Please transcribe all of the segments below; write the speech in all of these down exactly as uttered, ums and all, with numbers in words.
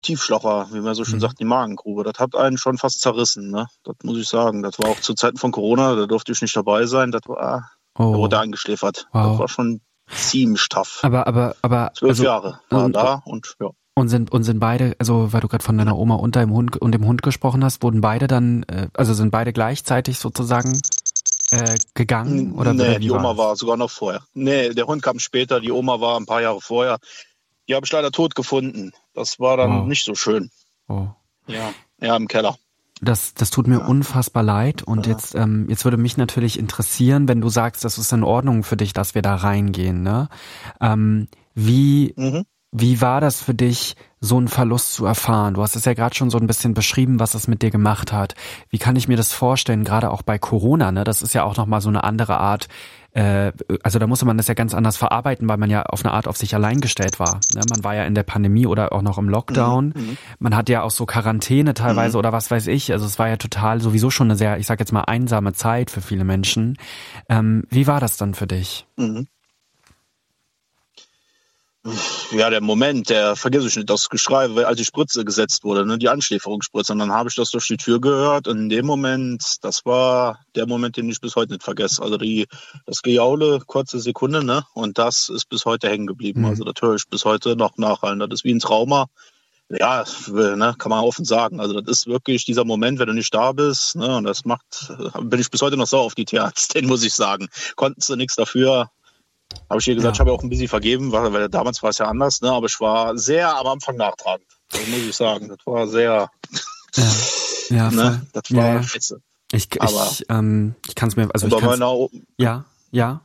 Tiefschlacher, wie man so schön Mhm. sagt, die Magengrube. Das hat einen schon fast zerrissen, ne? Das muss ich sagen. Das war auch zu Zeiten von Corona, da durfte ich nicht dabei sein. Das war, da Oh, wurde eingeschläfert. Das wow. war schon ziemlich tough. Aber, aber, aber, Zwölf also, Jahre war er und, da und ja. und sind, und sind beide, also, weil du gerade von deiner Oma und deinem Hund und dem Hund gesprochen hast, wurden beide dann, äh, also sind beide gleichzeitig sozusagen äh, gegangen oder, N- Nee, oder die wie war Oma das? war sogar noch vorher. Nee, der Hund kam später, die Oma war ein paar Jahre vorher. Die habe ich leider tot gefunden. Das war dann Wow. nicht so schön. Oh. Ja, ja, im Keller. Das, das tut mir Ja. unfassbar leid und Ja. jetzt, ähm, jetzt würde mich natürlich interessieren, wenn du sagst, das ist in Ordnung für dich, dass wir da reingehen, ne? Ähm, wie, Mhm. wie war das für dich, so einen Verlust zu erfahren? Du hast es ja gerade schon so ein bisschen beschrieben, was es mit dir gemacht hat. Wie kann ich mir das vorstellen, gerade auch bei Corona, ne? Das ist ja auch nochmal so eine andere Art, äh, also da musste man das ja ganz anders verarbeiten, weil man ja auf eine Art auf sich allein gestellt war. Ne? Man war ja in der Pandemie oder auch noch im Lockdown. Mhm. Man hat ja auch so Quarantäne teilweise Mhm. oder was weiß ich. Also es war ja total sowieso schon eine sehr, ich sag jetzt mal, einsame Zeit für viele Menschen. Ähm, wie war das dann für dich? Mhm. Ja, der Moment, der vergesse ich nicht, das Geschrei, weil als die Spritze gesetzt wurde, ne, die Anschläferungsspritze. Und dann habe ich das durch die Tür gehört. Und in dem Moment, das war der Moment, den ich bis heute nicht vergesse. Also die, das Gejaule, kurze Sekunde, ne? Und das ist bis heute hängen geblieben. Mhm. Also das höre ich bis heute noch nachhallen. Das ist wie ein Trauma. Ja, ne, kann man offen sagen. Also das ist wirklich dieser Moment, wenn du nicht da bist, ne? Und das macht, bin ich bis heute noch sauer auf die Tierarzt, den muss ich sagen. Konnten sie nichts dafür. Habe ich ihr gesagt, Ja. ich habe ja auch ein bisschen vergeben, weil, weil damals war es ja anders, ne? Aber ich war sehr am Anfang nachtragend. Das muss ich sagen. Das war sehr, Ja, ja, ne? voll. Das war Ja, ja. scheiße. Ich, Aber ich, ähm, ich kann es mir, also ich bei kann meiner, O- ja, ja,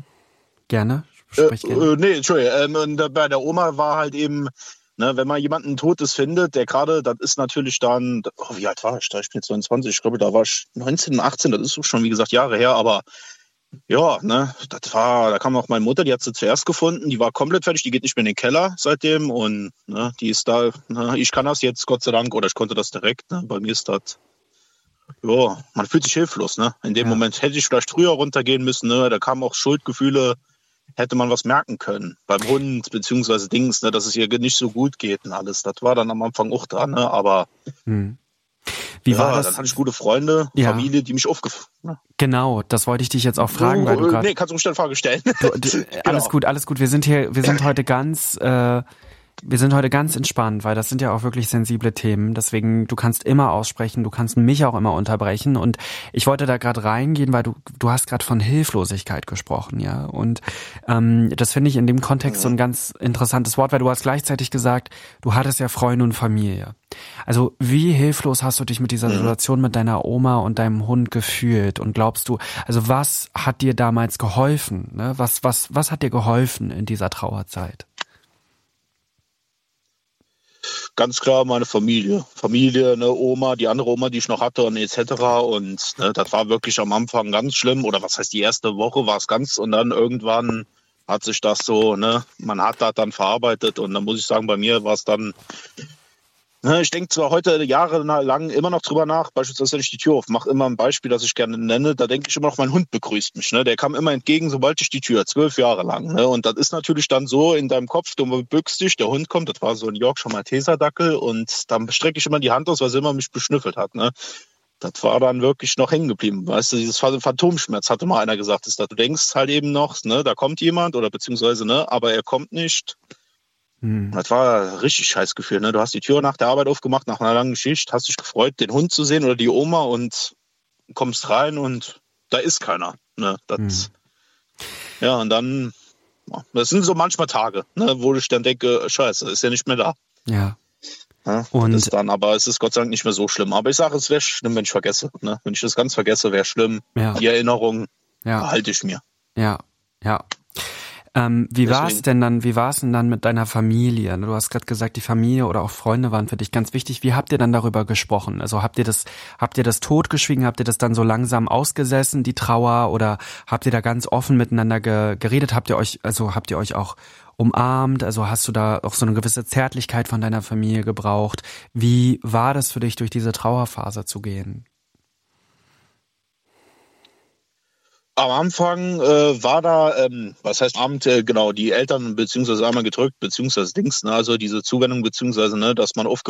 gerne, äh, sprich gerne. äh, nee, Entschuldigung, ähm, und da bei der Oma war halt eben, ne, wenn man jemanden Totes findet, der gerade, das ist natürlich dann, oh, wie alt war ich da? Ich bin jetzt neunundzwanzig, ich glaube, da war ich neunzehn, achtzehn, das ist so schon, wie gesagt, Jahre her, aber ja, ne, das war, da kam auch meine Mutter, die hat sie zuerst gefunden, die war komplett fertig, die geht nicht mehr in den Keller seitdem und ne, die ist da, ne, ich kann das jetzt, Gott sei Dank, oder ich konnte das direkt, ne, bei mir ist das, ja, man fühlt sich hilflos, ne, in dem Ja. Moment hätte ich vielleicht früher runtergehen müssen, ne, da kamen auch Schuldgefühle, hätte man was merken können, beim Hund, beziehungsweise Dings, ne, dass es ihr nicht so gut geht und alles, das war dann am Anfang auch da, ne, aber Hm. Wie ja, war das? dann hatte ich gute Freunde, Ja. Familie, die mich aufgefangen, ne. Genau, das wollte ich dich jetzt auch fragen, weil du äh, gerade nee, kannst du mich eine Frage stellen? Du, du, alles gut, alles gut. Wir sind hier, wir sind heute ganz, äh, wir sind heute ganz entspannt, weil das sind ja auch wirklich sensible Themen. Deswegen, du kannst immer aussprechen, du kannst mich auch immer unterbrechen. Und ich wollte da gerade reingehen, weil du, du hast gerade von Hilflosigkeit gesprochen, ja. Und ähm, das finde ich in dem Kontext so ein ganz interessantes Wort, weil du hast gleichzeitig gesagt, du hattest ja Freunde und Familie. Also wie hilflos hast du dich mit dieser Mhm. Situation mit deiner Oma und deinem Hund gefühlt? Und glaubst du, also was hat dir damals geholfen? Ne? Was, was, was hat dir geholfen in dieser Trauerzeit? Ganz klar meine Familie. Familie, ne, Oma, die andere Oma, die ich noch hatte und et cetera. Und ne, das war wirklich am Anfang ganz schlimm. Oder was heißt, die erste Woche war es ganz und dann irgendwann hat sich das so, ne, man hat das dann verarbeitet und dann muss ich sagen, bei mir war es dann, ne, ich denke zwar heute jahrelang immer noch drüber nach, beispielsweise wenn ich die Tür aufmache, immer ein Beispiel, das ich gerne nenne, da denke ich immer noch, mein Hund begrüßt mich, ne, der kam immer entgegen, sobald ich die Tür, zwölf Jahre lang, ne, und das ist natürlich dann so in deinem Kopf, du bückst dich, der Hund kommt, das war so ein Yorkshire Malteser Dackel und dann strecke ich immer die Hand aus, weil sie immer mich beschnüffelt hat, ne. Das war dann wirklich noch hängen geblieben. Weißt du, dieses Phantomschmerz, hatte mal einer gesagt, ist, dass du denkst halt eben noch, ne, da kommt jemand oder beziehungsweise, ne, aber er kommt nicht. Hm. Das war ein richtig scheiß Gefühl, ne? Du hast die Tür nach der Arbeit aufgemacht, nach einer langen Schicht, hast dich gefreut, den Hund zu sehen oder die Oma und kommst rein und da ist keiner, ne? Das, Hm. ja, und dann, ja, das sind so manchmal Tage, ne, wo ich dann denke, scheiße, ist ja nicht mehr da. Ja. Ja, Und das ist dann, aber es ist Gott sei Dank nicht mehr so schlimm. Aber ich sage, es wäre schlimm, wenn ich vergesse. Ne? Wenn ich das ganz vergesse, wäre schlimm. ja, Die Erinnerung ja, behalte ich mir. ja, ja. Ähm, wie war es Deswegen. denn dann, wie war es denn dann mit deiner Familie? Du hast gerade gesagt, die Familie oder auch Freunde waren für dich ganz wichtig. Wie habt ihr dann darüber gesprochen? Also habt ihr das, habt ihr das totgeschwiegen? Habt ihr das dann so langsam ausgesessen, die Trauer? Oder habt ihr da ganz offen miteinander ge- geredet? Habt ihr euch, also habt ihr euch auch umarmt? Also hast du da auch so eine gewisse Zärtlichkeit von deiner Familie gebraucht? Wie war das für dich, durch diese Trauerphase zu gehen? Am Anfang äh, war da, ähm, was heißt Abend, äh, genau, die Eltern beziehungsweise einmal gedrückt, beziehungsweise Dings, ne, also diese Zuwendung, beziehungsweise, ne, dass man aufgefallen